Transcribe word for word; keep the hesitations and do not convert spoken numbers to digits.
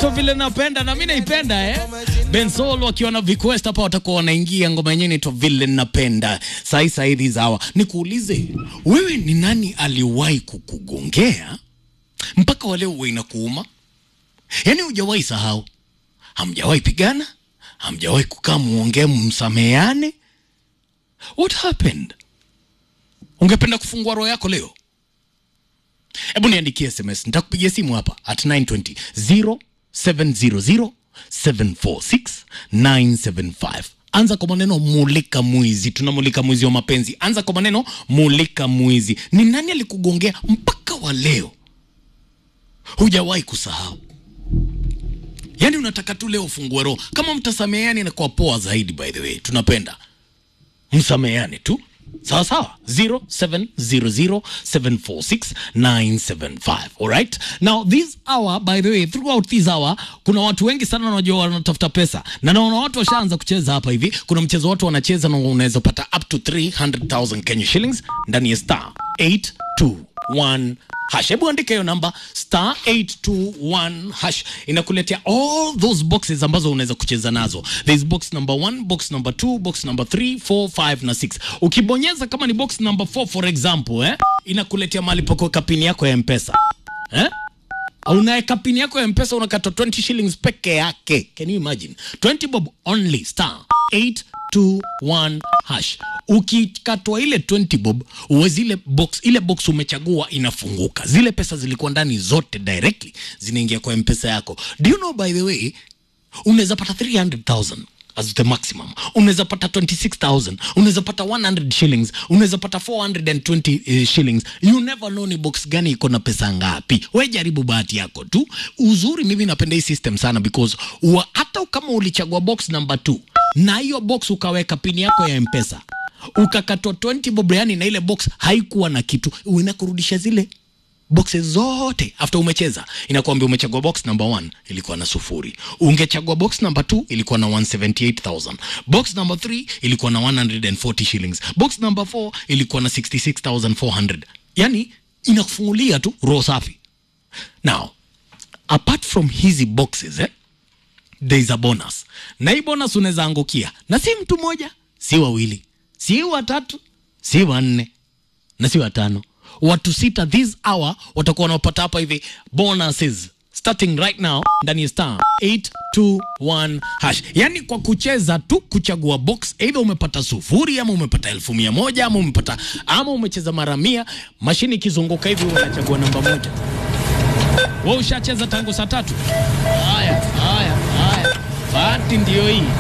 inaitwa Vile Napenda na mimi naipenda eh. Ben Solo akiwa na request hapa watakuwa wanaingia ngoma yenyewe inaitwa Vile Napenda. Sai sai hizi hawa. Nikuulize, wewe ni nani aliwahi kukugongea mpaka wale uwe inakuuma? Yaani hujawahi sahau. Hamjawahi pigana? Hamjawahi kukaa muongee msameane? What happened? Ungependa kufungua roho yako leo? Hebu niandikie S M S. Nitakupigia simu hapa at nine twenty zero seven zero zero seven four six nine seven five. Anza kwa maneno mulika mwizi. Tunamulika mwizi wa mapenzi. Anza kwa maneno mulika mwizi. Ni nani alikugongea mpaka wa leo hujawahi kusahau? Yaani unataka tu leo ufungue roho. Kama mtasameheani na kwa poa zaidi, by the way. Tunapenda msameheane tu. Sawa sawa. zero seven zero zero seven four six nine seven five. Alright. Now this hour, by the way, throughout this hour kuna watu wengi sana wanajua wanatafuta pesa. Na naona watu washaanza kucheza hapa hivi. Kuna mchezo watu wanacheza na unaweza pata up to three hundred thousand Kenya shillings ndani ya star eight two one hash. Hebu andika hiyo namba star eight two one hash. Inakuletea all those boxes ambazo unaweza kucheza nazo. There is box number one, box number two, box number three, four, five na six. Ukibonyeza kama ni box number four for example, eh, inakuletea mahali pa kuweka pin yako ya M-Pesa. Eh? Unaweka pin yako ya M-Pesa unakata twenty shillings peke yake. Can you imagine? twenty bob only, star eight two one hash. Ukikatwa ile twenty bob, uwezi ile box, ile box umechagua inafunguka. Zile pesa zilikuwa ndani zote directly zinaingia kwa M-Pesa yako. Do you know, by the way, unaweza pata three hundred thousand as the maximum. Unaweza pata twenty-six thousand, unaweza pata one hundred shillings, unaweza pata four hundred twenty uh, shillings. You never know ni box gani iko na pesa ngapi. Wewe jaribu bahati yako tu. Uzuri mimi napenda hii system sana because wa, hata kama ulichagua box number two na hiyo box ukaweka pin yako ya M-Pesa, ukakatwa twenty bob, yani na ile box haikuwa na kitu, unakurudisha zile boxes zote after umecheza. Inakuambia umechagua box number one ilikuwa na sufuri. Ungechagua box number two ilikuwa na one hundred seventy-eight thousand. Box number three ilikuwa na one hundred forty shillings. Box number four ilikuwa na sixty-six thousand four hundred. Yani inakufungulia tu roho safi. Now, apart from hizi boxes, eh, there is a bonus. Na hii bonus unaweza angukia. Na si mtu moja, si wawili, si watatu, si wanne, na si watano. Watu sita this hour watakuwa wanapata hapa hivi bonuses starting right now ndani ya star eight two one hash. Yani kwa kucheza tu, kuchagua box, either umepata sufuri ama umepata elfu mia moja ama umepata ama umecheza mara mia, mashini kizunguka hivi unachagua namba moja. Wewe ushacheza tangu saa tatu. Haya, haya, haya. Bahati ndio hii.